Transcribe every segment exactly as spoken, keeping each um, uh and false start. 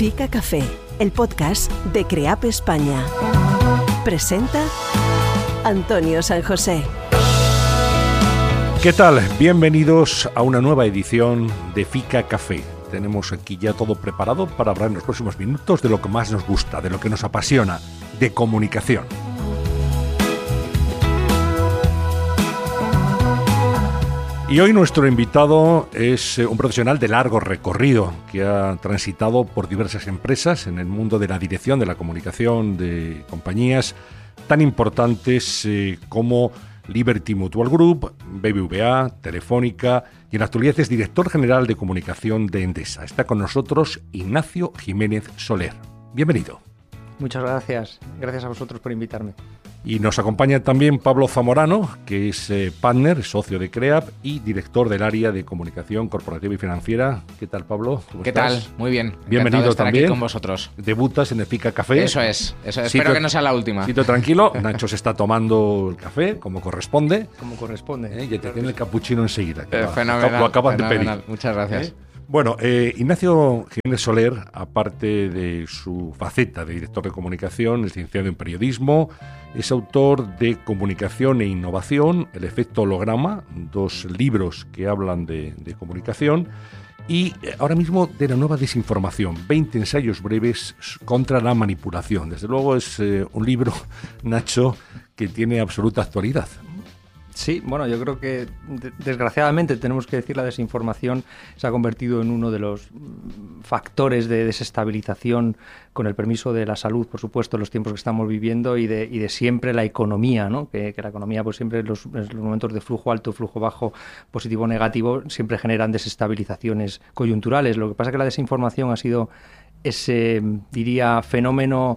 Fica Café, el podcast de CREAP España. Presenta Antonio San José. ¿Qué tal? Bienvenidos a una nueva edición de Fica Café. Tenemos aquí ya todo preparado para hablar en los próximos minutos de lo que más nos gusta, de lo que nos apasiona, de comunicación. Y hoy nuestro invitado es un profesional de largo recorrido que ha transitado por diversas empresas en el mundo de la dirección de la comunicación de compañías tan importantes eh, como Liberty Mutual Group, B B V A, Telefónica y en la actualidad es director general de comunicación de Endesa. Está con nosotros Ignacio Jiménez Soler. Bienvenido. Muchas gracias. Gracias a vosotros por invitarme. Y nos acompaña también Pablo Zamorano, que es eh, partner, socio de CREAP y director del área de comunicación corporativa y financiera. ¿Qué tal, Pablo? ¿Qué estás? Tal? Muy bien. Bienvenido de estar también. Aquí con vosotros. Debutas en el Fica Café. Eso es. Eso es. Sitio, Espero que no sea la última. Sitio tranquilo. Nacho se está tomando el café como corresponde. Como corresponde. ¿Eh? Ya te tiene el capuchino enseguida. Eh, fenomenal. Lo acabas fenomenal. de pedir. Muchas gracias. ¿Eh? Bueno, eh, Ignacio Jiménez Soler, aparte de su faceta de director de comunicación, es licenciado en periodismo, es autor de Comunicación e Innovación, El efecto holograma, dos libros que hablan de, de comunicación, y ahora mismo de la nueva desinformación, veinte ensayos breves contra la manipulación. Desde luego es eh, un libro, Nacho, que tiene absoluta actualidad. Sí, bueno, yo creo que desgraciadamente tenemos que decir la desinformación se ha convertido en uno de los factores de desestabilización, con el permiso de la salud, por supuesto, en los tiempos que estamos viviendo y de, y de siempre la economía, ¿no? Que, que la economía, pues siempre los, los momentos de flujo alto, flujo bajo, positivo o negativo, siempre generan desestabilizaciones coyunturales. Lo que pasa es que la desinformación ha sido ese, diría, fenómeno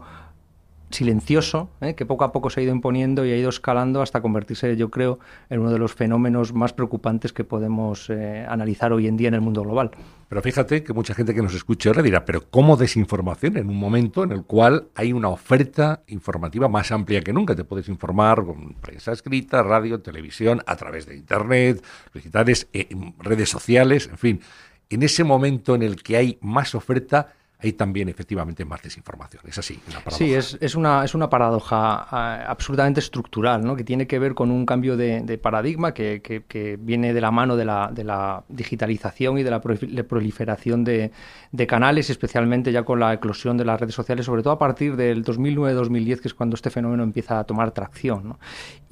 silencioso, ¿eh? que poco a poco se ha ido imponiendo y ha ido escalando hasta convertirse, yo creo, en uno de los fenómenos más preocupantes que podemos eh, analizar hoy en día en el mundo global. Pero fíjate que mucha gente que nos escuche ahora dirá, pero ¿cómo desinformación en un momento en el cual hay una oferta informativa más amplia que nunca? Te puedes informar con prensa escrita, radio, televisión, a través de internet, digitales, eh, redes sociales, en fin. En ese momento en el que hay más oferta, hay también efectivamente más desinformación. Es así, una paradoja. Sí, es, es, una, es una paradoja uh, absolutamente estructural, ¿no? Que tiene que ver con un cambio de, de paradigma que, que, que viene de la mano de la, de la digitalización y de la proliferación de, de canales, especialmente ya con la eclosión de las redes sociales, sobre todo a partir del dos mil nueve dos mil diez, que es cuando este fenómeno empieza a tomar tracción, ¿no?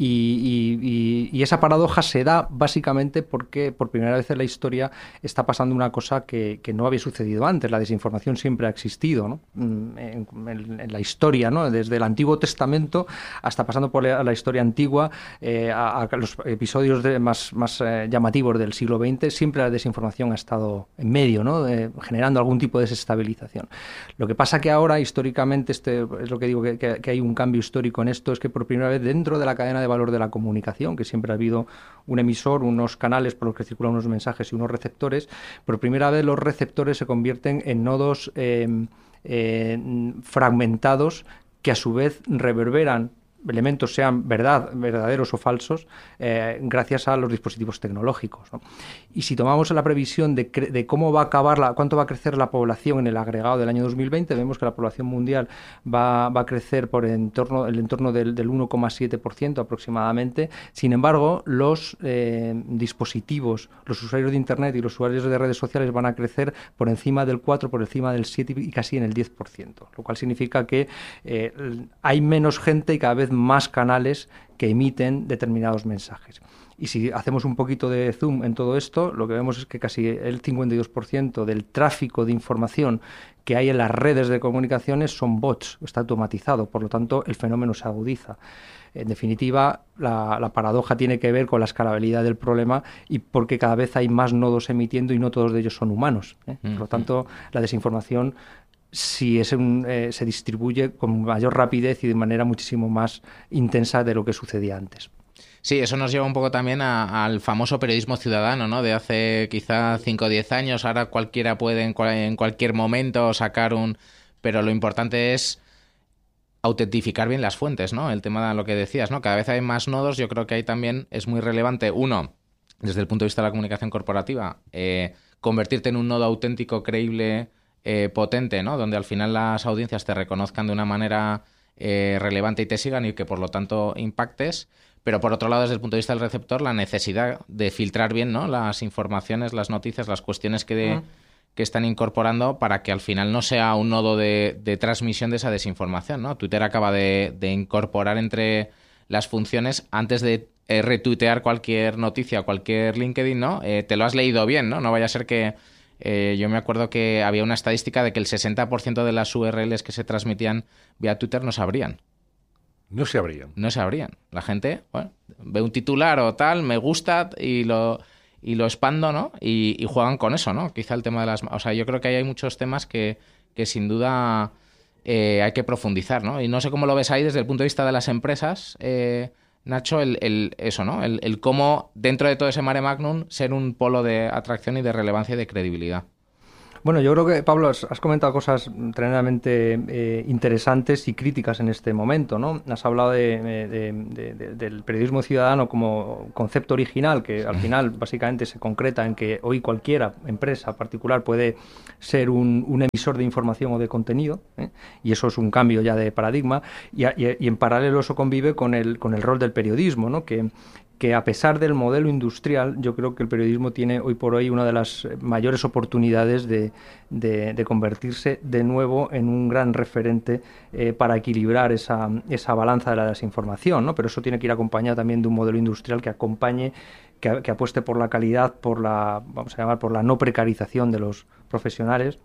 Y, y, y, y esa paradoja se da básicamente porque por primera vez en la historia está pasando una cosa que, que no había sucedido antes. La desinformación siempre ha existido, ¿no? en, en, en la historia, ¿no? Desde el Antiguo Testamento hasta pasando por la, la historia antigua, eh, a, a los episodios de, más, más eh, llamativos del siglo veinte, siempre la desinformación ha estado en medio, ¿no? Eh, generando algún tipo de desestabilización. Lo que pasa que ahora, históricamente, este, es lo que digo, que, que, que hay un cambio histórico en esto, es que por primera vez dentro de la cadena de valor de la comunicación, que siempre ha habido un emisor, unos canales por los que circulan unos mensajes y unos receptores, por primera vez los receptores se convierten en nodos Eh, eh, fragmentados que a su vez reverberan elementos, sean verdad, verdaderos o falsos, eh, gracias a los dispositivos tecnológicos, ¿no? Y si tomamos la previsión de, cre- de cómo va a acabar, la, cuánto va a crecer la población en el agregado del año dos mil veinte, vemos que la población mundial va, va a crecer por en torno, el entorno del, del uno coma siete por ciento aproximadamente. Sin embargo, los eh, dispositivos, los usuarios de Internet y los usuarios de redes sociales van a crecer por encima del cuatro por ciento, por encima del siete por ciento y casi en el diez por ciento, lo cual significa que eh, hay menos gente y cada vez más canales que emiten determinados mensajes. Y si hacemos un poquito de zoom en todo esto, lo que vemos es que casi el cincuenta y dos por ciento del tráfico de información que hay en las redes de comunicaciones son bots, está automatizado, por lo tanto el fenómeno se agudiza. En definitiva, la, la paradoja tiene que ver con la escalabilidad del problema y porque cada vez hay más nodos emitiendo y no todos de ellos son humanos, ¿eh? Mm-hmm. Por lo tanto, la desinformación si es un, eh, se distribuye con mayor rapidez y de manera muchísimo más intensa de lo que sucedía antes. Sí, eso nos lleva un poco también a, al famoso periodismo ciudadano, ¿no? De hace quizá cinco o diez años. Ahora cualquiera puede en, cual, en cualquier momento sacar un... Pero lo importante es autentificar bien las fuentes, ¿no? El tema de lo que decías, ¿no? Cada vez hay más nodos. Yo creo que ahí también es muy relevante, uno, desde el punto de vista de la comunicación corporativa, eh, convertirte en un nodo auténtico, creíble eh, potente, ¿no? Donde al final las audiencias te reconozcan de una manera eh, relevante y te sigan y que por lo tanto impactes. Pero por otro lado, desde el punto de vista del receptor, la necesidad de filtrar bien, ¿no? Las informaciones, las noticias, las cuestiones que, de, uh-huh. que están incorporando para que al final no sea un nodo de, de transmisión de esa desinformación, ¿no? Twitter acaba de, de incorporar entre las funciones, antes de eh, retuitear cualquier noticia o cualquier LinkedIn, ¿no? Eh, te lo has leído bien, ¿no? No vaya a ser que... Eh, yo me acuerdo que había una estadística de que el sesenta por ciento de las U R Ls que se transmitían vía Twitter no se abrían. No se abrían. No se abrían. La gente, bueno, ve un titular o tal, me gusta y lo, y lo expando, ¿no? Y, y juegan con eso, ¿no? Quizá el tema de las... O sea, yo creo que ahí hay muchos temas que, que sin duda eh, hay que profundizar, ¿no? Y no sé cómo lo ves ahí desde el punto de vista de las empresas, eh, Nacho, el, el, eso, ¿no? El, el cómo, dentro de todo ese mare magnum, ser un polo de atracción y de relevancia y de credibilidad. Bueno, yo creo que, Pablo, has, has comentado cosas tremendamente eh, interesantes y críticas en este momento, ¿no? Has hablado de, de, de, de, del periodismo ciudadano como concepto original, que al final básicamente se concreta en que hoy cualquiera, empresa particular, puede ser un, un emisor de información o de contenido, ¿eh? Y eso es un cambio ya de paradigma, y, y, y en paralelo eso convive con el, con el rol del periodismo, ¿no? Que que a pesar del modelo industrial, yo creo que el periodismo tiene hoy por hoy una de las mayores oportunidades de, de, de convertirse de nuevo en un gran referente eh, para equilibrar esa, esa balanza de la desinformación, ¿no? Pero eso tiene que ir acompañado también de un modelo industrial que acompañe, que, que apueste por la calidad, por la, vamos a llamar, por la no precarización de los profesionales,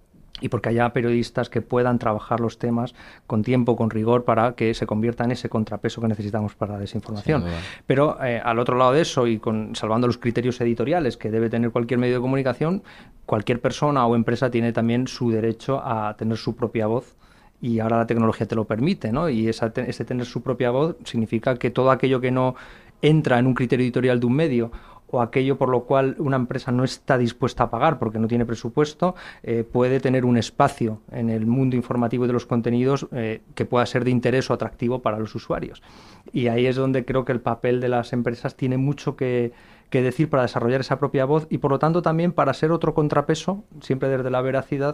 y porque haya periodistas que puedan trabajar los temas con tiempo, con rigor, para que se convierta en ese contrapeso que necesitamos para la desinformación. Sí, pero eh, al otro lado de eso, y con salvando los criterios editoriales que debe tener cualquier medio de comunicación, cualquier persona o empresa tiene también su derecho a tener su propia voz, y ahora la tecnología te lo permite, ¿no? Y esa, ese tener su propia voz significa que todo aquello que no entra en un criterio editorial de un medio, o aquello por lo cual una empresa no está dispuesta a pagar porque no tiene presupuesto, eh, puede tener un espacio en el mundo informativo de los contenidos eh, que pueda ser de interés o atractivo para los usuarios. Y ahí es donde creo que el papel de las empresas tiene mucho que, que decir para desarrollar esa propia voz y, por lo tanto, también para ser otro contrapeso, siempre desde la veracidad,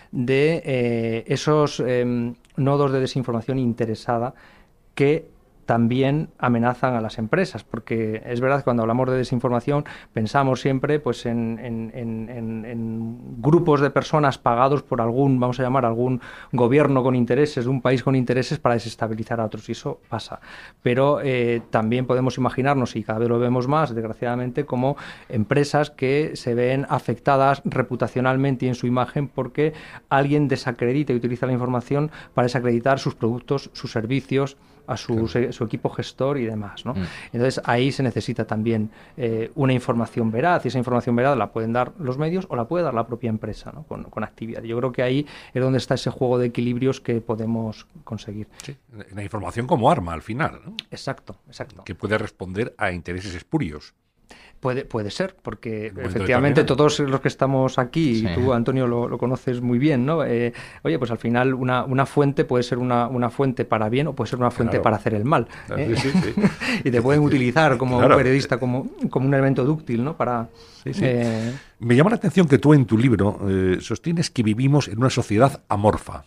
de eh, esos eh, nodos de desinformación interesada que también amenazan a las empresas, porque es verdad que cuando hablamos de desinformación pensamos siempre pues en, en, en, en grupos de personas pagados por algún, vamos a llamar, algún gobierno con intereses, un país con intereses para desestabilizar a otros, y eso pasa. Pero eh, también podemos imaginarnos, y cada vez lo vemos más, desgraciadamente, como empresas que se ven afectadas reputacionalmente y en su imagen porque alguien desacredita y utiliza la información para desacreditar sus productos, sus servicios, a su, claro. su equipo gestor y demás, ¿no? Mm. Entonces ahí se necesita también eh, una información veraz, y esa información veraz la pueden dar los medios o la puede dar la propia empresa, ¿no? con, con actividad. Yo creo que ahí es donde está ese juego de equilibrios que podemos conseguir. Sí, la información como arma al final, ¿no? Exacto, exacto. Que puede responder a intereses espurios. Puede, puede ser, porque efectivamente todos los que estamos aquí, sí. y tú, Antonio, lo, lo conoces muy bien, ¿no? Eh, oye, pues al final una, una fuente puede ser una, una fuente para bien o puede ser una fuente claro. para hacer el mal. ¿eh? Sí, sí, sí. Y te pueden utilizar como claro. periodista como, como un elemento dúctil, ¿no? Para, sí, sí. Eh... Me llama la atención que tú en tu libro eh, sostienes que vivimos en una sociedad amorfa.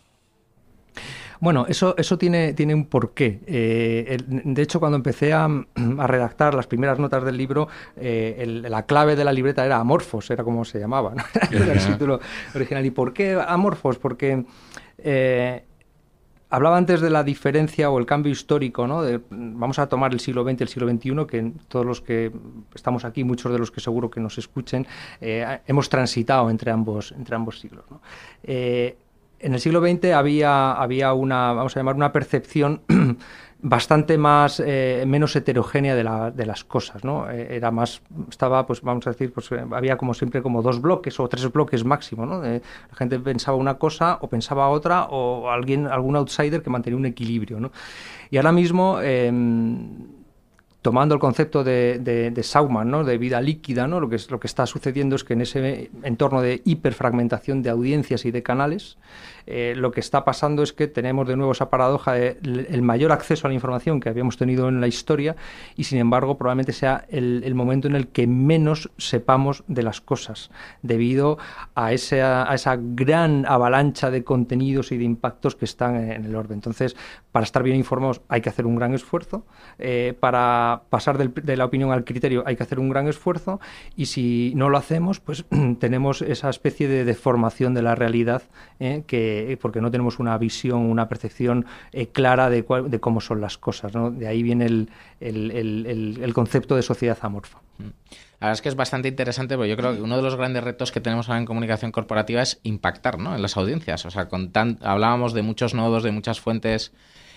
Bueno, eso, eso tiene, tiene un porqué. Eh, el, de hecho, cuando empecé a, a redactar las primeras notas del libro, eh, el, la clave de la libreta era Amorfos, era como se llamaba, ¿no? Era el título original. ¿Y por qué Amorfos? Porque eh, hablaba antes de la diferencia o el cambio histórico, ¿no? De, vamos a tomar el siglo veinte y el siglo veintiuno, que todos los que estamos aquí, muchos de los que seguro que nos escuchen, eh, hemos transitado entre ambos, entre ambos siglos, ¿no? Eh, En el siglo veinte había, había una, vamos a llamar, una percepción bastante más, eh, menos heterogénea de, la, de las cosas, ¿no? Eh, era más, estaba, pues vamos a decir, pues había como siempre como dos bloques o tres bloques máximo, ¿no? Eh, la gente pensaba una cosa o pensaba otra, o alguien, algún outsider que mantenía un equilibrio, ¿no? Y ahora mismo eh, tomando el concepto de, de, de Saumann, ¿no? De vida líquida, ¿no? Lo que, es, lo que está sucediendo es que en ese entorno de hiperfragmentación de audiencias y de canales, eh, lo que está pasando es que tenemos de nuevo esa paradoja de el mayor acceso a la información que habíamos tenido en la historia y, sin embargo, probablemente sea el, el momento en el que menos sepamos de las cosas, debido a esa, a esa gran avalancha de contenidos y de impactos que están en el orbe. Entonces, para estar bien informados hay que hacer un gran esfuerzo, eh, para pasar del, de la opinión al criterio hay que hacer un gran esfuerzo, y si no lo hacemos, pues tenemos esa especie de deformación de la realidad, eh, que, porque no tenemos una visión, una percepción eh, clara de, cuál, de cómo son las cosas, ¿no? De ahí viene el, el, el, el, el concepto de sociedad amorfa. La verdad es que es bastante interesante, porque yo creo que uno de los grandes retos que tenemos ahora en comunicación corporativa es impactar, ¿no?, en las audiencias. O sea, con tan, hablábamos de muchos nodos, de muchas fuentes.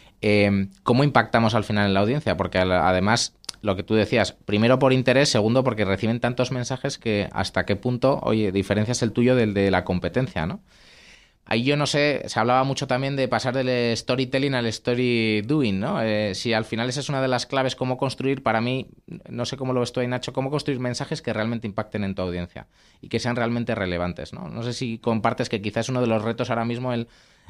Eh, ¿Cómo impactamos al final en la audiencia? Porque además, lo que tú decías, primero por interés, segundo porque reciben tantos mensajes que hasta qué punto, oye, diferencias el tuyo del de la competencia, ¿no? Ahí yo no sé, se hablaba mucho también de pasar del storytelling al story doing, ¿no? Eh, si al final esa es una de las claves, cómo construir, para mí, no sé cómo lo ves tú ahí, Nacho, cómo construir mensajes que realmente impacten en tu audiencia y que sean realmente relevantes, ¿no? No sé si compartes que quizás es uno de los retos ahora mismo el...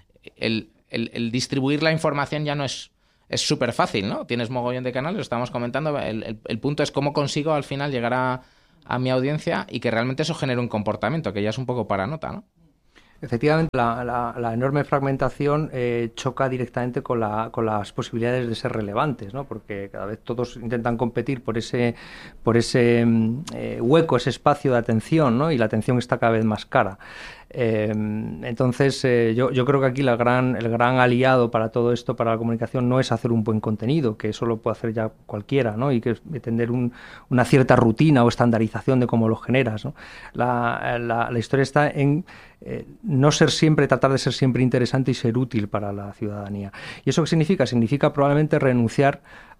el El, el distribuir la información ya no es es súper fácil, ¿no? Tienes mogollón de canales, lo estábamos comentando. El, el, el punto es cómo consigo al final llegar a, a mi audiencia y que realmente eso genere un comportamiento, que ya es un poco para nota, ¿no? Efectivamente, la, la, la enorme fragmentación eh, choca directamente con, la, con las posibilidades de ser relevantes, ¿no? Porque cada vez todos intentan competir por ese, por ese eh, hueco, ese espacio de atención, ¿no? Y la atención está cada vez más cara. Eh, entonces, eh, yo, yo creo que aquí la gran, el gran aliado para todo esto, para la comunicación, no es hacer un buen contenido, que eso lo puede hacer ya cualquiera, ¿no? Y que es tener un, una cierta rutina o estandarización de cómo lo generas, ¿no? La, la, la historia está en eh, no ser siempre, tratar de ser siempre interesante y ser útil para la ciudadanía. ¿Y eso qué significa? Significa probablemente renunciar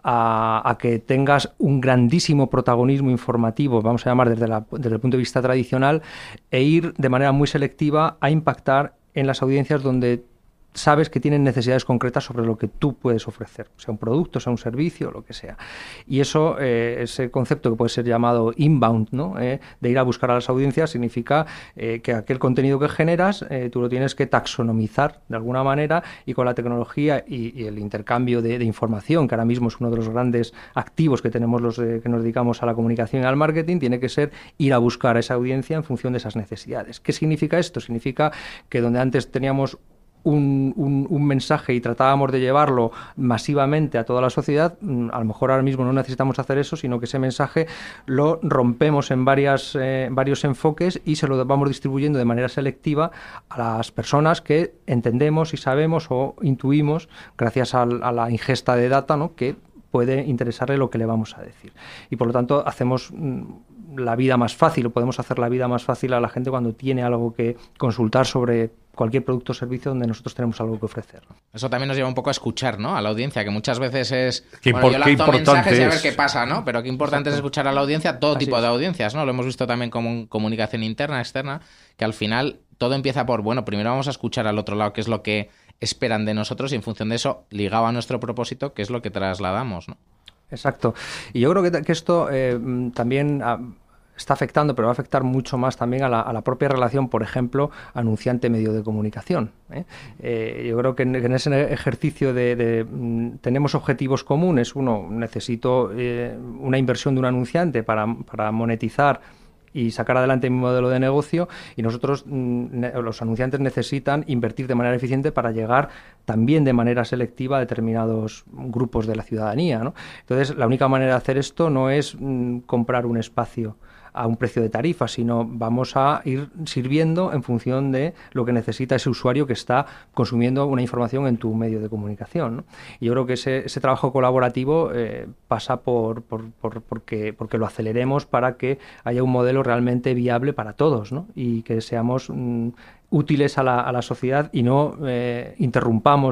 A, a que tengas un grandísimo protagonismo informativo, vamos a llamar desde, la, desde el punto de vista tradicional, e ir de manera muy selectiva a impactar en las audiencias donde sabes que tienen necesidades concretas sobre lo que tú puedes ofrecer, sea un producto, sea un servicio, lo que sea. Y eso, eh, ese concepto que puede ser llamado inbound, ¿no? Eh, de ir a buscar a las audiencias, significa eh, que aquel contenido que generas, eh, tú lo tienes que taxonomizar de alguna manera, y con la tecnología y, y el intercambio de, de información, que ahora mismo es uno de los grandes activos que tenemos los eh, que nos dedicamos a la comunicación y al marketing, tiene que ser ir a buscar a esa audiencia en función de esas necesidades. ¿Qué significa esto? Significa que donde antes teníamos Un, un, un mensaje y tratábamos de llevarlo masivamente a toda la sociedad, a lo mejor ahora mismo no necesitamos hacer eso, sino que ese mensaje lo rompemos en varias, eh, varios enfoques y se lo vamos distribuyendo de manera selectiva a las personas que entendemos y sabemos o intuimos, gracias a, a la ingesta de data, ¿no?, que puede interesarle lo que le vamos a decir. Y por lo tanto hacemos la vida más fácil, o podemos hacer la vida más fácil a la gente cuando tiene algo que consultar sobre cualquier producto o servicio donde nosotros tenemos algo que ofrecer. Eso también nos lleva un poco a escuchar, ¿no?, a la audiencia, que muchas veces es... Qué bueno, yo lanzo mensajes y a ver es... qué pasa, ¿no? Pero qué importante Exacto. es escuchar a la audiencia, todo Así tipo es. de audiencias, ¿no? Lo hemos visto también como comunicación interna, externa, que al final todo empieza por, bueno, primero vamos a escuchar al otro lado qué es lo que esperan de nosotros y en función de eso, ligado a nuestro propósito, qué es lo que trasladamos, ¿no? Exacto. Y yo creo que, que esto eh, también... A, está afectando, pero va a afectar mucho más también a la, a la propia relación, por ejemplo, anunciante-medio de comunicación. ¿eh? Eh, yo creo que en, en ese ejercicio de, de mm, tenemos objetivos comunes. Uno, necesito eh, una inversión de un anunciante para, para monetizar y sacar adelante mi modelo de negocio, y nosotros, mm, los anunciantes, necesitan invertir de manera eficiente para llegar también de manera selectiva a determinados grupos de la ciudadanía, ¿no? Entonces, la única manera de hacer esto no es mm, comprar un espacio a un precio de tarifa, sino vamos a ir sirviendo en función de lo que necesita ese usuario que está consumiendo una información en tu medio de comunicación, ¿no? Y yo creo que ese, ese trabajo colaborativo eh, pasa por, por, por porque, porque lo aceleremos para que haya un modelo realmente viable para todos, ¿no? Y que seamos mm, útiles a la, a la sociedad y no eh, interrumpamos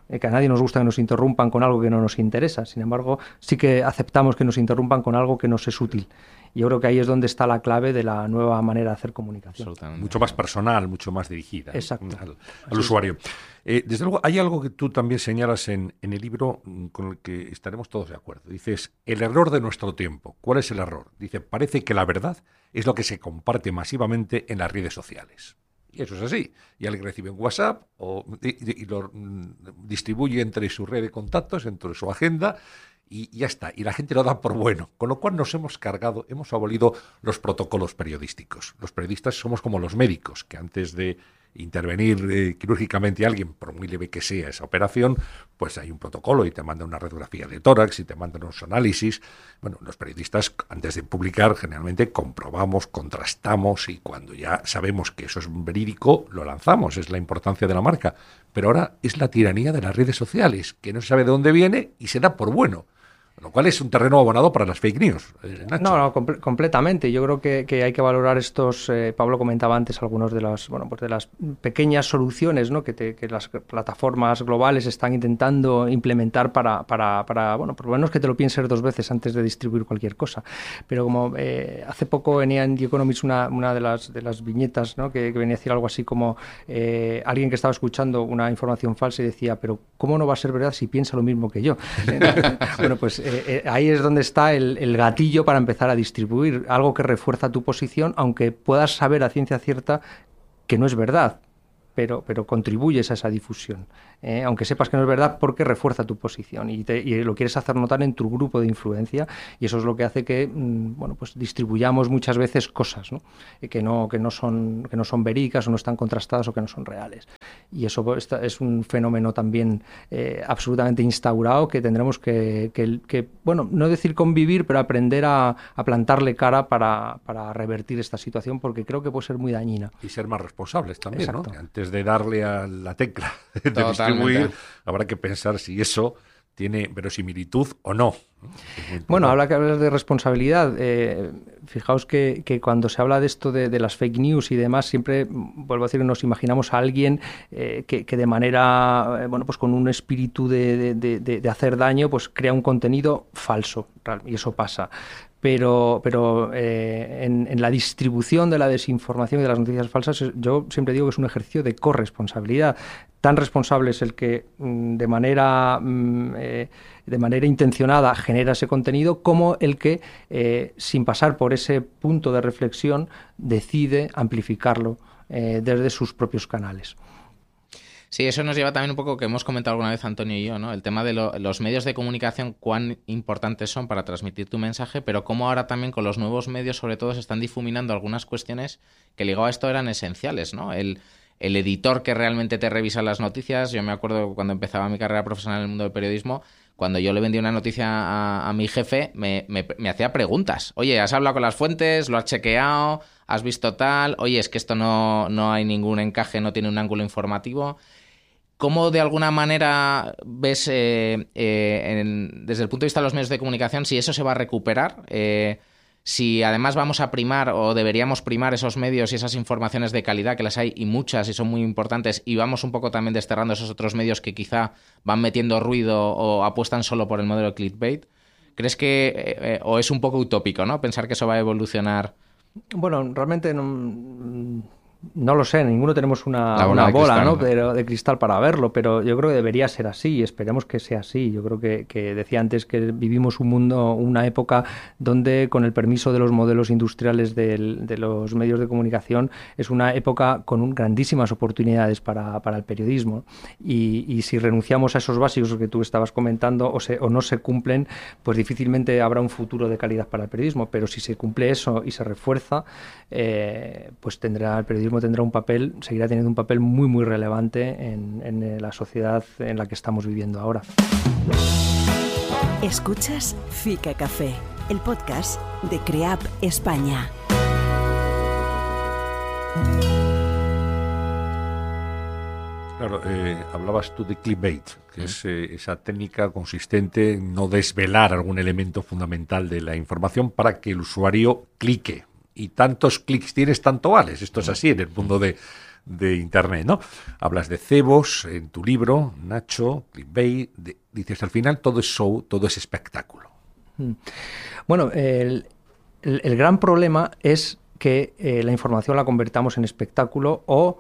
eh, que a nadie nos gusta que nos interrumpan con algo que no nos interesa. Sin embargo, sí que aceptamos que nos interrumpan con algo que nos es útil. Y yo creo que ahí es donde está la clave de la nueva manera de hacer comunicación. Mucho más personal, mucho más dirigida Exacto. al, al usuario. Eh, desde luego, hay algo que tú también señalas en, en el libro con el que estaremos todos de acuerdo. Dices, el error de nuestro tiempo. ¿Cuál es el error? Dice, parece que la verdad es lo que se comparte masivamente en las redes sociales. Y eso es así. Y alguien recibe un WhatsApp o, y, y lo mm, distribuye entre su red de contactos, entre su agenda, y ya está. Y la gente lo da por bueno. Con lo cual nos hemos cargado, hemos abolido los protocolos periodísticos. Los periodistas somos como los médicos, que antes de intervenir eh, quirúrgicamente a alguien, por muy leve que sea esa operación, pues hay un protocolo y te mandan una radiografía de tórax y te mandan unos análisis. Bueno, los periodistas, antes de publicar, generalmente comprobamos, contrastamos y cuando ya sabemos que eso es verídico, lo lanzamos. Es la importancia de la marca. Pero ahora es la tiranía de las redes sociales, que no se sabe de dónde viene y se da por bueno. Lo cual es un terreno abonado para las fake news. Eh, Nacho. No, no, comple- completamente. Yo creo que, que hay que valorar estos. Eh, Pablo comentaba antes algunos de las, bueno, pues de las pequeñas soluciones, ¿no? que, te, que las plataformas globales están intentando implementar para, para, para, bueno, por lo menos que te lo pienses dos veces antes de distribuir cualquier cosa. Pero como eh, hace poco venía en The Economist una, una de las de las viñetas, ¿no? que, que venía a decir algo así como eh, alguien que estaba escuchando una información falsa y decía, pero ¿cómo no va a ser verdad si piensa lo mismo que yo? Bueno, pues Eh, eh, ahí es donde está el, el gatillo para empezar a distribuir algo que refuerza tu posición, aunque puedas saber a ciencia cierta que no es verdad, pero, pero contribuyes a esa difusión, eh, aunque sepas que no es verdad porque refuerza tu posición y, te, y lo quieres hacer notar en tu grupo de influencia, y eso es lo que hace que mmm, bueno, pues distribuyamos muchas veces cosas, ¿no? Eh, que no que no son que no son verídicas o no están contrastadas o que no son reales, y eso es un fenómeno también eh, absolutamente instaurado que tendremos que, que, que bueno, no decir convivir, pero aprender a, a plantarle cara para, para revertir esta situación, porque creo que puede ser muy dañina. Y ser más responsables también, Exacto. ¿no? Antes de darle a la tecla de Totalmente. distribuir, habrá que pensar si eso tiene verosimilitud o no. Bueno, habla que hablar de responsabilidad. Eh, fijaos que, que cuando se habla de esto de, de las fake news y demás, siempre, vuelvo a decir, nos imaginamos a alguien eh, que, que de manera, eh, bueno, pues con un espíritu de, de, de, de hacer daño, pues crea un contenido falso, y eso pasa. Pero, pero eh, en, en la distribución de la desinformación y de las noticias falsas, yo siempre digo que es un ejercicio de corresponsabilidad. Tan responsable es el que de manera, eh, de manera intencionada genera ese contenido, como el que, eh, sin pasar por ese punto de reflexión, decide amplificarlo eh, desde sus propios canales. Sí, eso nos lleva también un poco, que hemos comentado alguna vez Antonio y yo, ¿no? El tema de lo, los medios de comunicación, cuán importantes son para transmitir tu mensaje, pero cómo ahora también con los nuevos medios, sobre todo, se están difuminando algunas cuestiones que ligado a esto eran esenciales, ¿no? El, el editor que realmente te revisa las noticias. Yo me acuerdo cuando empezaba mi carrera profesional en el mundo del periodismo, cuando yo le vendía una noticia a, a mi jefe, me, me, me hacía preguntas. Oye, ¿has hablado con las fuentes? ¿Lo has chequeado? ¿Has visto tal? Oye, es que esto no, no hay ningún encaje, no tiene un ángulo informativo. ¿Cómo de alguna manera ves eh, eh, en, desde el punto de vista de los medios de comunicación si eso se va a recuperar? Eh, si además vamos a primar o deberíamos primar esos medios y esas informaciones de calidad, que las hay y muchas y son muy importantes, y vamos un poco también desterrando esos otros medios que quizá van metiendo ruido o apuestan solo por el modelo de clickbait. ¿Crees que, eh, o es un poco utópico, ¿no?, pensar que eso va a evolucionar? Bueno, realmente no... No lo sé, ninguno tenemos una, bola, una bola cristal, ¿no? Pero, de cristal para verlo, pero yo creo que debería ser así y esperemos que sea así. Yo creo que, que decía antes que vivimos un mundo, una época donde, con el permiso de los modelos industriales del, de los medios de comunicación, es una época con un, grandísimas oportunidades para, para el periodismo, y, y si renunciamos a esos básicos que tú estabas comentando o, se, o no se cumplen, pues difícilmente habrá un futuro de calidad para el periodismo, pero si se cumple eso y se refuerza, eh, pues tendrá el periodismo tendrá un papel, seguirá teniendo un papel muy muy relevante en, en la sociedad en la que estamos viviendo ahora. Escuchas Fica Café, el podcast de CREAP España. Claro, eh, hablabas tú de clickbait, que es eh, esa técnica consistente en no desvelar algún elemento fundamental de la información para que el usuario clique. Y tantos clics tienes, tanto vales. Esto es así en el mundo de, de Internet, ¿no? Hablas de cebos en tu libro, Nacho, clickbait, de, dices al final todo es show, todo es espectáculo. Bueno, el, el, el gran problema es que eh, la información la convertamos en espectáculo o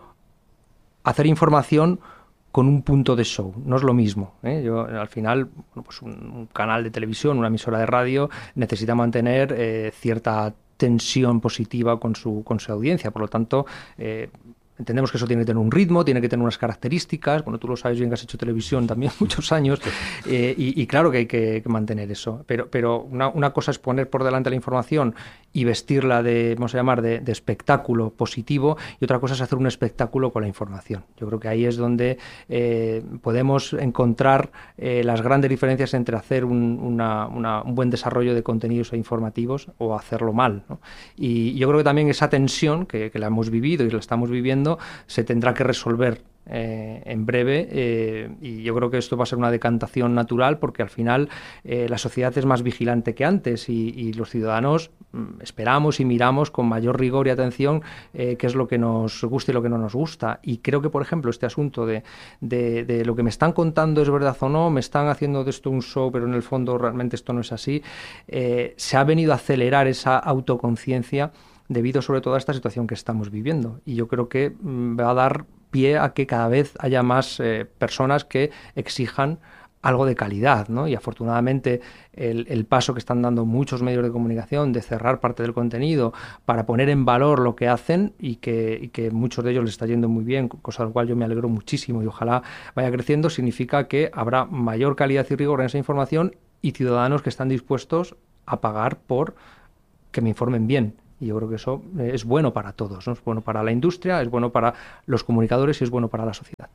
hacer información con un punto de show. No es lo mismo, ¿eh? Yo, al final, bueno, pues un, un canal de televisión, una emisora de radio, necesita mantener eh, cierta tensión positiva con su, con su audiencia. Por lo tanto, eh, entendemos que eso tiene que tener un ritmo, tiene que tener unas características. Bueno, tú lo sabes bien que has hecho televisión también muchos años, eh, y, y claro que hay que, que mantener eso. Pero, pero una, una cosa es poner por delante la información y vestirla de, vamos a llamar, de, de espectáculo positivo, y otra cosa es hacer un espectáculo con la información. Yo creo que ahí es donde eh, podemos encontrar eh, las grandes diferencias entre hacer un, una, una, un buen desarrollo de contenidos informativos o hacerlo mal, ¿no? Y yo creo que también esa tensión que, que la hemos vivido y la estamos viviendo se tendrá que resolver Eh, en breve, eh, y yo creo que esto va a ser una decantación natural, porque al final eh, la sociedad es más vigilante que antes, y, y los ciudadanos mm, esperamos y miramos con mayor rigor y atención eh, qué es lo que nos gusta y lo que no nos gusta. Y creo que, por ejemplo, este asunto de, de, de lo que me están contando es verdad o no, me están haciendo de esto un show, pero en el fondo realmente esto no es así, eh, se ha venido a acelerar esa autoconciencia debido sobre todo a esta situación que estamos viviendo, y yo creo que mm, va a dar pie a que cada vez haya más eh, personas que exijan algo de calidad, ¿no? Y afortunadamente el, el paso que están dando muchos medios de comunicación de cerrar parte del contenido para poner en valor lo que hacen, y que, y que muchos de ellos les está yendo muy bien, cosa de la cual yo me alegro muchísimo y ojalá vaya creciendo, significa que habrá mayor calidad y rigor en esa información, y ciudadanos que están dispuestos a pagar por que me informen bien. Y yo creo que eso es bueno para todos, ¿no? Es bueno para la industria, es bueno para los comunicadores y es bueno para la sociedad.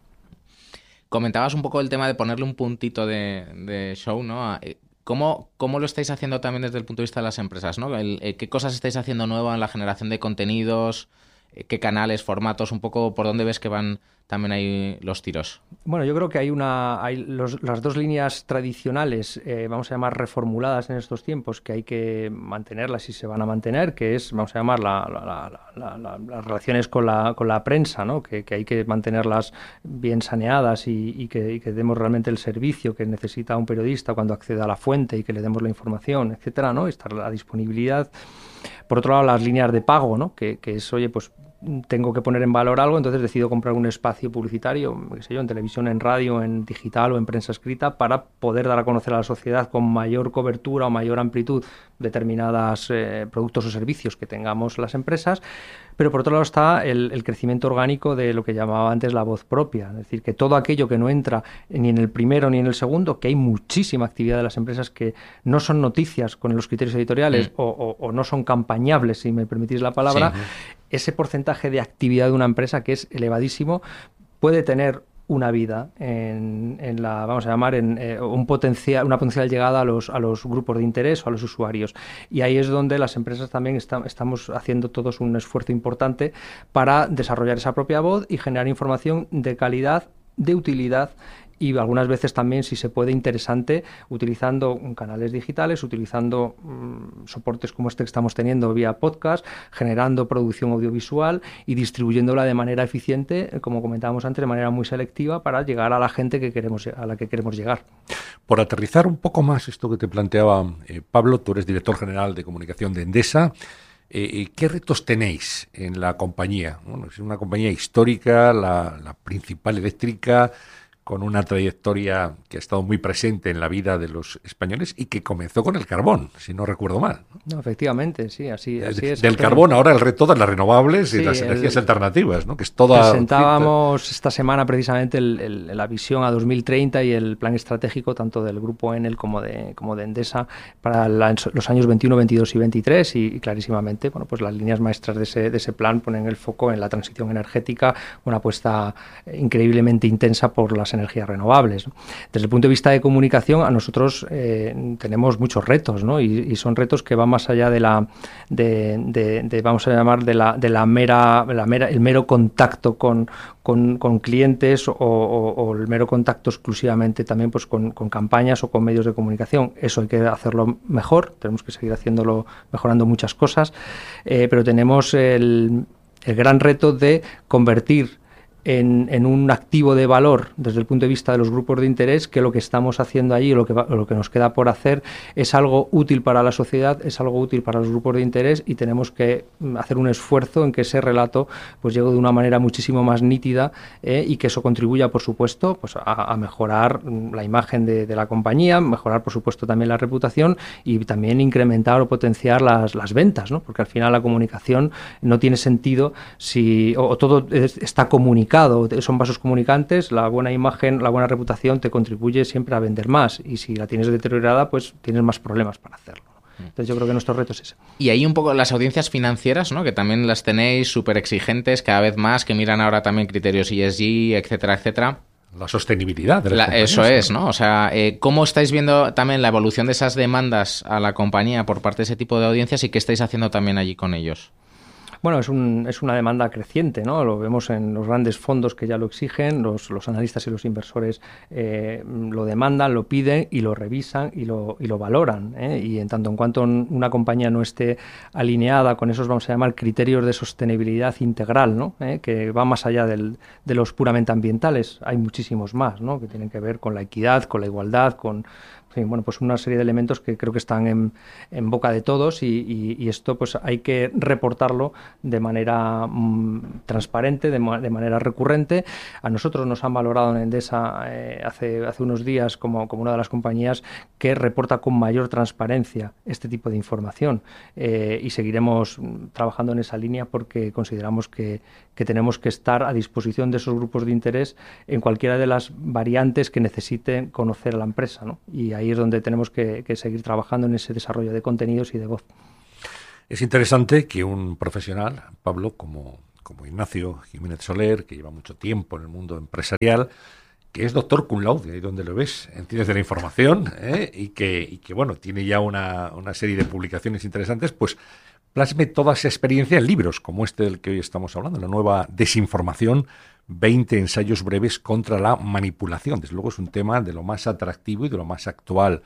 Comentabas un poco el tema de ponerle un puntito de, de show, ¿no? ¿Cómo, ¿Cómo lo estáis haciendo también desde el punto de vista de las empresas, ¿no? El, el, ¿Qué cosas estáis haciendo nuevas en la generación de contenidos? ¿Qué canales, formatos? Un poco por dónde ves que van también ahí los tiros. Bueno, yo creo que hay una hay los, las dos líneas tradicionales, eh, vamos a llamar reformuladas en estos tiempos, que hay que mantenerlas y se van a mantener, que es, vamos a llamar, la, la, la, la, la, las relaciones con la, con la prensa, ¿no? Que, que hay que mantenerlas bien saneadas y, y, que, y que demos realmente el servicio que necesita un periodista cuando acceda a la fuente y que le demos la información, etcétera, ¿no? Y estar a la disponibilidad. Por otro lado, las líneas de pago, ¿no? Que, que es, oye, pues tengo que poner en valor algo, entonces decido comprar un espacio publicitario, qué sé yo, en televisión, en radio, en digital o en prensa escrita, para poder dar a conocer a la sociedad con mayor cobertura o mayor amplitud determinados eh, productos o servicios que tengamos las empresas. Pero por otro lado está el, el crecimiento orgánico de lo que llamaba antes la voz propia, es decir, que todo aquello que no entra ni en el primero ni en el segundo, que hay muchísima actividad de las empresas que no son noticias con los criterios editoriales sí. o, o, o no son campañables, si me permitís la palabra, sí. Ese porcentaje de actividad de una empresa, que es elevadísimo, puede tener una vida en, en la, vamos a llamar, en eh, un potencial, una potencial llegada a los, a los grupos de interés o a los usuarios. Y ahí es donde las empresas también está, estamos haciendo todos un esfuerzo importante para desarrollar esa propia voz y generar información de calidad, de utilidad, y algunas veces también, si se puede, interesante, utilizando canales digitales, utilizando mmm, soportes como este que estamos teniendo vía podcast, generando producción audiovisual y distribuyéndola de manera eficiente, como comentábamos antes, de manera muy selectiva, para llegar a la gente que queremos, a la que queremos llegar. Por aterrizar un poco más esto que te planteaba eh, Pablo, tú eres director general de comunicación de Endesa. Eh, ¿Qué retos tenéis en la compañía? Bueno, es una compañía histórica, la, la principal eléctrica, con una trayectoria que ha estado muy presente en la vida de los españoles y que comenzó con el carbón, si no recuerdo mal. No, efectivamente, sí, así, así es. Del carbón ahora el reto de las renovables sí, y las energías el, alternativas, ¿no? Que es toda. Presentábamos esta semana precisamente el, el, la visión a dos mil treinta y el plan estratégico tanto del Grupo Enel como de, como de Endesa para la, los años veintiuno, veintidós y veintitrés, y, y clarísimamente, bueno, pues las líneas maestras de ese, de ese plan ponen el foco en la transición energética, una apuesta increíblemente intensa por las energías renovables. Desde el punto de vista de comunicación, a nosotros eh, tenemos muchos retos, ¿no? Y, y son retos que van más allá de la, de, de, de vamos a llamar, de la, de la mera, la mera, el mero contacto con, con, con clientes o, o, o el mero contacto exclusivamente también pues con, con campañas o con medios de comunicación. Eso hay que hacerlo mejor, tenemos que seguir haciéndolo, mejorando muchas cosas, eh, pero tenemos el el gran reto de convertir En, en un activo de valor desde el punto de vista de los grupos de interés, que lo que estamos haciendo allí, lo que, va, lo que nos queda por hacer, es algo útil para la sociedad, es algo útil para los grupos de interés, y tenemos que hacer un esfuerzo en que ese relato pues llegue de una manera muchísimo más nítida, eh, y que eso contribuya, por supuesto, pues a, a mejorar la imagen de, de la compañía, mejorar, por supuesto, también la reputación, y también incrementar o potenciar las, las ventas, ¿no? Porque al final la comunicación no tiene sentido si o, o todo es, está comunicado, son vasos comunicantes. La buena imagen, la buena reputación te contribuye siempre a vender más, y si la tienes deteriorada, pues tienes más problemas para hacerlo. Entonces yo creo que nuestro reto es ese. Y ahí un poco las audiencias financieras, ¿no? Que también las tenéis súper exigentes cada vez más, que miran ahora también criterios E S G, etcétera, etcétera. La sostenibilidad de la, Eso es, ¿no? O sea, eh, ¿cómo estáis viendo también la evolución de esas demandas a la compañía por parte de ese tipo de audiencias, y qué estáis haciendo también allí con ellos? Bueno, es, un, es una demanda creciente, ¿no? Lo vemos en los grandes fondos que ya lo exigen, los, los analistas y los inversores eh, lo demandan, lo piden y lo revisan y lo, y lo valoran, ¿eh? Y en tanto en cuanto una compañía no esté alineada con esos, vamos a llamar, criterios de sostenibilidad integral, ¿no? ¿Eh? Que va más allá del, de los puramente ambientales, hay muchísimos más, ¿no? Que tienen que ver con la equidad, con la igualdad, con... Sí, bueno, pues una serie de elementos que creo que están en, en boca de todos, y, y, y esto pues hay que reportarlo de manera mmm, transparente, de, de manera recurrente. A nosotros nos han valorado en Endesa eh, hace, hace unos días como, como una de las compañías que reporta con mayor transparencia este tipo de información, eh, y seguiremos trabajando en esa línea porque consideramos que, que tenemos que estar a disposición de esos grupos de interés en cualquiera de las variantes que necesiten conocer a la empresa, ¿no? Y ahí es donde tenemos que, que seguir trabajando en ese desarrollo de contenidos y de voz. Es interesante que un profesional, Pablo, como, como Ignacio Jiménez Soler, que lleva mucho tiempo en el mundo empresarial, que es doctor cum laude, ahí donde lo ves, en Ciencias de la Información, ¿eh? y, que, y que, bueno, tiene ya una, una serie de publicaciones interesantes, pues plasme toda esa experiencia en libros, como este del que hoy estamos hablando, la nueva Desinformación, veinte ensayos breves contra la manipulación. Desde luego es un tema de lo más atractivo y de lo más actual.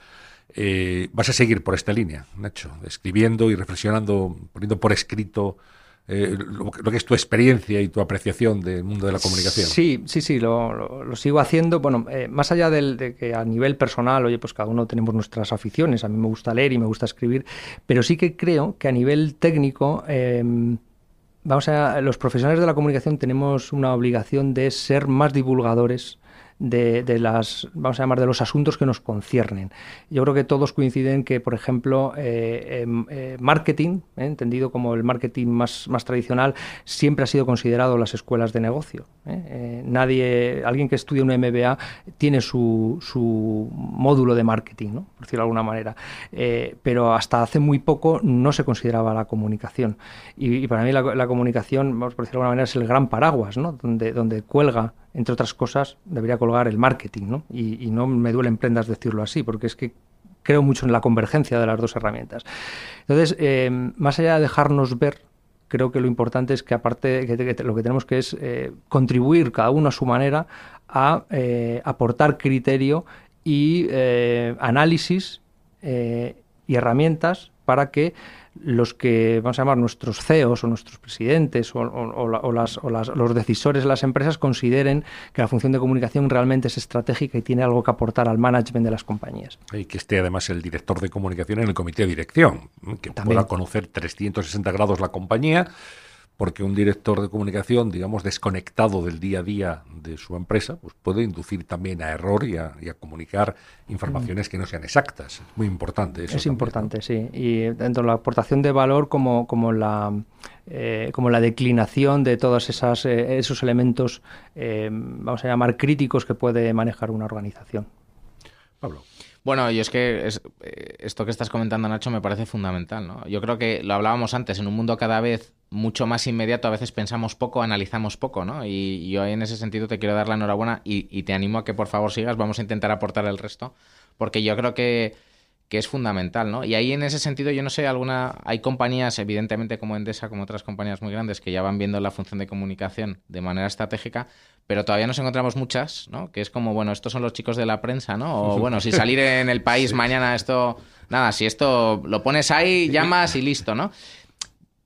Eh, ¿Vas a seguir por esta línea, Nacho? Escribiendo y reflexionando, poniendo por escrito eh, lo, lo que es tu experiencia y tu apreciación del mundo de la comunicación. Sí, sí, sí, lo, lo, lo sigo haciendo. Bueno, eh, más allá del, de que a nivel personal, oye, pues cada uno tenemos nuestras aficiones. A mí me gusta leer y me gusta escribir, pero sí que creo que a nivel técnico... Eh, Vamos a, los profesionales de la comunicación tenemos una obligación de ser más divulgadores de, de las, vamos a llamar, de los asuntos que nos conciernen. Yo creo que todos coinciden que, por ejemplo, eh, eh, marketing, eh, entendido como el marketing más, más tradicional, siempre ha sido considerado las escuelas de negocio. Eh. Eh, nadie, alguien que estudie un M B A tiene su, su módulo de marketing, ¿no? Por decirlo de alguna manera. Eh, pero hasta hace muy poco no se consideraba la comunicación. Y, y para mí la, la comunicación, vamos por decirlo de alguna manera, es el gran paraguas, ¿no? Donde, donde cuelga, entre otras cosas, debería colgar el marketing, ¿no? Y, y no me duelen prendas decirlo así, porque es que creo mucho en la convergencia de las dos herramientas. Entonces, eh, más allá de dejarnos ver, creo que lo importante es que, aparte, que, que lo que tenemos que es eh, contribuir cada uno a su manera a eh, aportar criterio y eh, análisis eh, y herramientas para que los que, vamos a llamar, nuestros C E Os o nuestros presidentes o, o, o, las, o las, los decisores de las empresas consideren que la función de comunicación realmente es estratégica y tiene algo que aportar al management de las compañías. Y que esté además el director de comunicación en el comité de dirección, que También. pueda conocer trescientos sesenta grados la compañía, porque un director de comunicación, digamos, desconectado del día a día de su empresa, pues puede inducir también a error y a, y a comunicar informaciones mm. que no sean exactas. Es muy importante eso. Es también, importante, ¿no? sí. Y dentro de la aportación de valor como, como, la, eh, como la declinación de todos esas, eh, esos elementos, eh, vamos a llamar, críticos que puede manejar una organización. Pablo. Bueno, y es que es, esto que estás comentando, Nacho, me parece fundamental, ¿no? Yo creo que lo hablábamos antes, en un mundo cada vez mucho más inmediato, a veces pensamos poco, analizamos poco, ¿no? Y, y yo en ese sentido te quiero dar la enhorabuena y, y te animo a que por favor sigas, vamos a intentar aportar el resto, porque yo creo que, que es fundamental, ¿no? Y ahí en ese sentido, yo no sé, alguna hay compañías, evidentemente como Endesa, como otras compañías muy grandes, que ya van viendo la función de comunicación de manera estratégica, pero todavía nos encontramos muchas, ¿no? Que es como, bueno, estos son los chicos de la prensa, ¿no? O bueno, si salir en El País sí. mañana esto, nada, si esto lo pones ahí, llamas y listo, ¿no?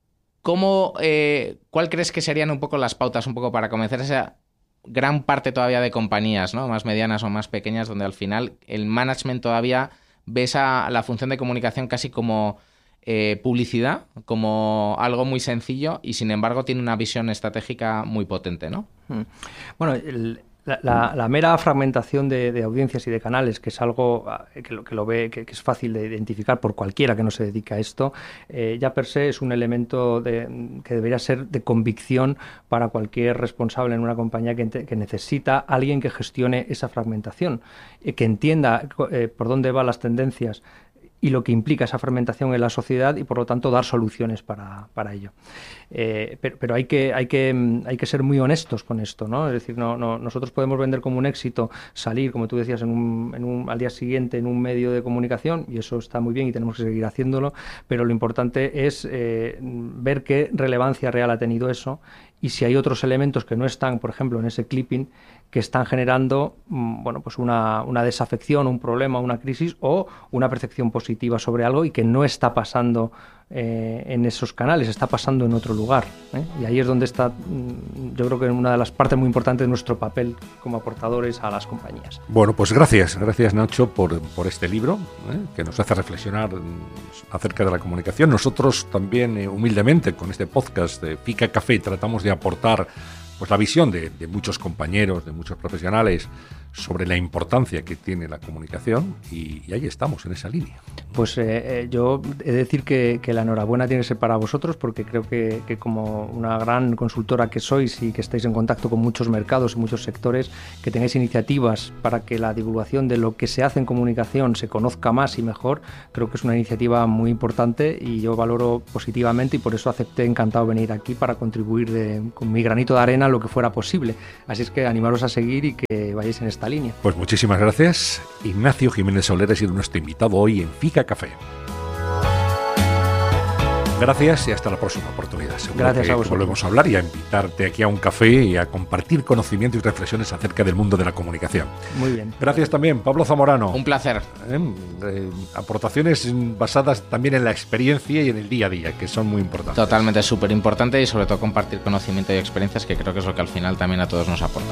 ¿cómo, eh, ¿cuál crees que serían un poco las pautas un poco para convencer a esa gran parte todavía de compañías, ¿no? Más medianas o más pequeñas, donde al final el management todavía ve esa, la función de comunicación casi como eh, publicidad, como algo muy sencillo y sin embargo tiene una visión estratégica muy potente, ¿no? Bueno, el... La, la, la mera fragmentación de, de audiencias y de canales, que es algo que lo, que lo ve, que, que es fácil de identificar por cualquiera que no se dedica a esto, eh, ya per se es un elemento de, que debería ser de convicción para cualquier responsable en una compañía que, que necesita alguien que gestione esa fragmentación, eh, que entienda eh, por dónde van las tendencias y lo que implica esa fragmentación en la sociedad y, por lo tanto, dar soluciones para, para ello. Eh, pero pero hay, que, hay, que, hay que ser muy honestos con esto, ¿no? Es decir, no, no, nosotros podemos vender como un éxito salir, como tú decías, en un, en un, al día siguiente en un medio de comunicación, y eso está muy bien y tenemos que seguir haciéndolo, pero lo importante es eh, ver qué relevancia real ha tenido eso y si hay otros elementos que no están, por ejemplo, en ese clipping, que están generando bueno, pues una, una desafección, un problema, una crisis o una percepción positiva sobre algo y que no está pasando eh, en esos canales, está pasando en otro lugar, ¿eh? Y ahí es donde está, yo creo que una de las partes muy importantes de nuestro papel como aportadores a las compañías. Bueno, pues gracias, gracias Nacho por, por este libro, ¿eh? que nos hace reflexionar acerca de la comunicación. Nosotros también, eh, humildemente, con este podcast de Fica Café, tratamos de aportar pues la visión de, de muchos compañeros, de muchos profesionales sobre la importancia que tiene la comunicación y, y ahí estamos, en esa línea. Pues eh, eh, yo he de decir que, que la enhorabuena tiene que ser para vosotros, porque creo que, que como una gran consultora que sois y que estáis en contacto con muchos mercados y muchos sectores, que tengáis iniciativas para que la divulgación de lo que se hace en comunicación se conozca más y mejor, creo que es una iniciativa muy importante y yo valoro positivamente y por eso acepté encantado venir aquí para contribuir de, con mi granito de arena lo que fuera posible. Así es que animaros a seguir y que vayáis en esta línea. Pues muchísimas gracias. Ignacio Jiménez Soler ha sido nuestro invitado hoy en Fica Café. Gracias y hasta la próxima oportunidad. Seguro Gracias que a vosotros. Volvemos a hablar y a invitarte aquí a un café y a compartir conocimiento y reflexiones acerca del mundo de la comunicación. Muy bien. Gracias también, Pablo Zamorano. Un placer. ¿Eh? Eh, aportaciones basadas también en la experiencia y en el día a día, que son muy importantes. Totalmente, súper importante y sobre todo compartir conocimiento y experiencias, que creo que es lo que al final también a todos nos aporta.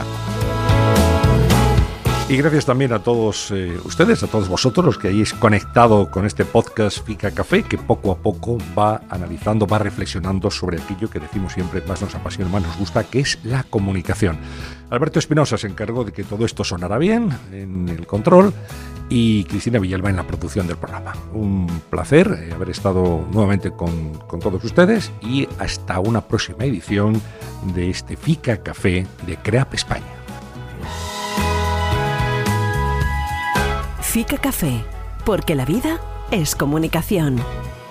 Y gracias también a todos eh, ustedes, a todos vosotros los que hayáis conectado con este podcast Fica Café, que poco a poco va analizando, va reflexionando sobre aquello que decimos siempre más nos apasiona, más nos gusta, que es la comunicación. Alberto Espinosa se encargó de que todo esto sonara bien en el control y Cristina Villalba en la producción del programa. Un placer eh, haber estado nuevamente con, con todos ustedes y hasta una próxima edición de este Fica Café de CREAP España. Fica Café, porque la vida es comunicación.